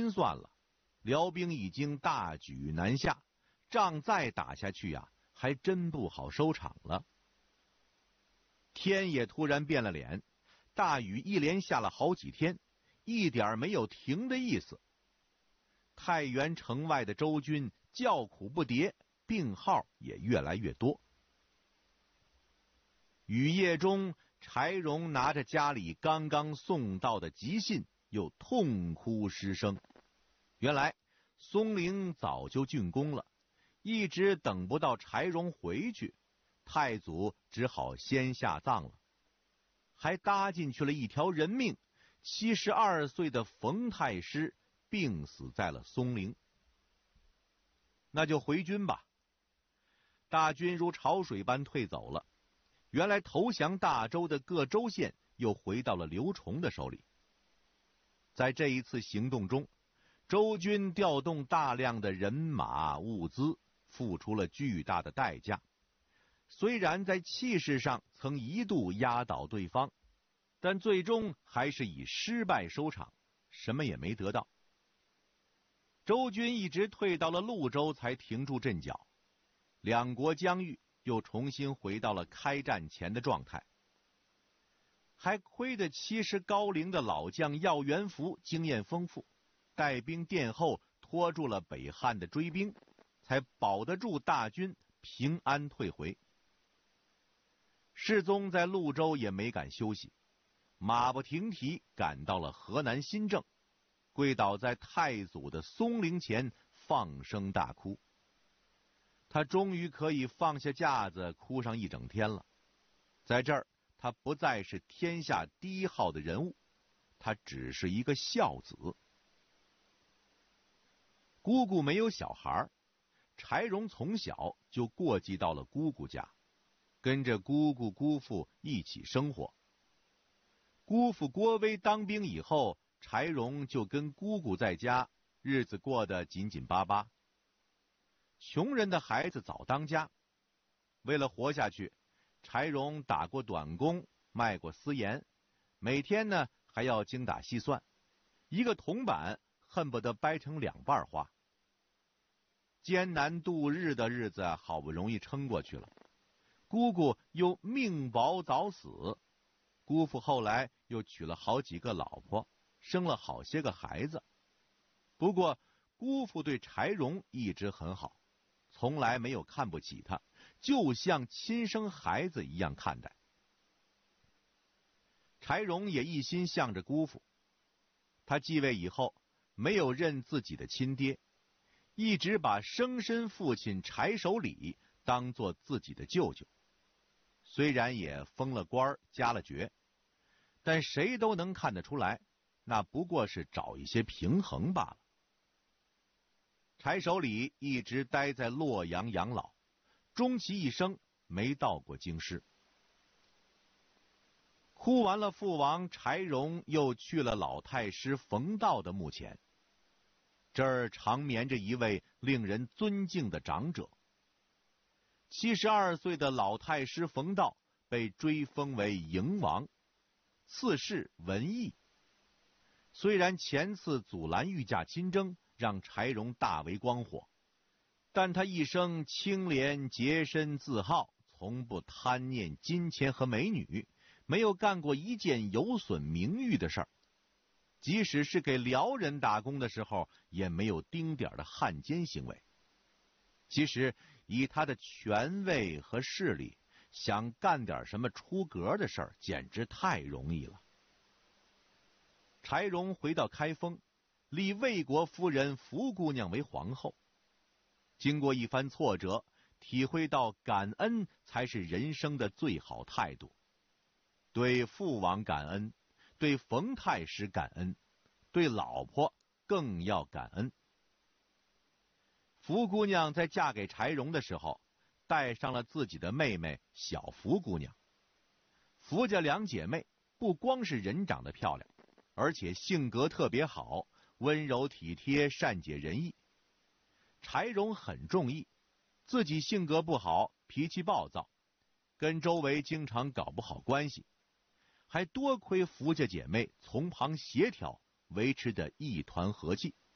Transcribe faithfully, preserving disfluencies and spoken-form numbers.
心算了，辽兵已经大举南下，仗再打下去呀、啊，还真不好收场了。天也突然变了脸，大雨一连下了好几天，一点没有停的意思。太原城外的周军叫苦不迭，病号也越来越多。雨夜中，柴荣拿着家里刚刚送到的急信，又痛哭失声。原来松陵早就竣工了，一直等不到柴荣回去，太祖只好先下葬了，还搭进去了一条人命。七十二岁的冯太师病死在了松陵。那就回军吧。大军如潮水般退走了，原来投降大周的各州县又回到了刘崇的手里。在这一次行动中，周军调动大量的人马物资，付出了巨大的代价。虽然在气势上曾一度压倒对方，但最终还是以失败收场，什么也没得到。周军一直退到了潞州才停住阵脚，两国疆域又重新回到了开战前的状态。还亏得七十高龄的老将耀元福经验丰富，带兵殿后拖住了北汉的追兵，才保得住大军平安退回。世宗在潞州也没敢休息，马不停蹄赶到了河南新郑，跪倒在太祖的松陵前放声大哭。他终于可以放下架子哭上一整天了。在这儿，他不再是天下第一号的人物，他只是一个孝子。姑姑没有小孩，柴荣从小就过继到了姑姑家，跟着姑姑姑父一起生活。姑父郭威当兵以后，柴荣就跟姑姑在家，日子过得紧紧巴巴。穷人的孩子早当家，为了活下去，柴荣打过短工，卖过私盐，每天呢还要精打细算，一个铜板恨不得掰成两半花。艰难度日的日子好不容易撑过去了，姑姑又命薄早死，姑父后来又娶了好几个老婆，生了好些个孩子。不过姑父对柴荣一直很好，从来没有看不起他，就像亲生孩子一样看待。柴荣也一心向着姑父，他继位以后没有认自己的亲爹，一直把生身父亲柴守礼当作自己的舅舅。虽然也封了官加了爵，但谁都能看得出来，那不过是找一些平衡罢了。柴守礼一直待在洛阳养老，终其一生没到过京师。哭完了父王，柴荣又去了老太师冯道的墓前。这儿长眠着一位令人尊敬的长者。七十二岁的老太师冯道被追封为营王，赐谥文义。虽然前次阻拦御驾亲征让柴荣大为光火，但他一生清廉洁身自好，从不贪念金钱和美女，没有干过一件有损名誉的事儿。即使是给辽人打工的时候，也没有丁点的汉奸行为。其实以他的权位和势力，想干点什么出格的事儿，简直太容易了。柴荣回到开封，立魏国夫人福姑娘为皇后。经过一番挫折，体会到感恩才是人生的最好态度。对父王感恩，对冯太师感恩，对老婆更要感恩。福姑娘在嫁给柴荣的时候，带上了自己的妹妹小福姑娘。福家两姐妹不光是人长得漂亮，而且性格特别好，温柔体贴，善解人意。柴荣很中意，自己性格不好，脾气暴躁，跟周围经常搞不好关系，还多亏福家姐妹从旁协调，维持着一团和气。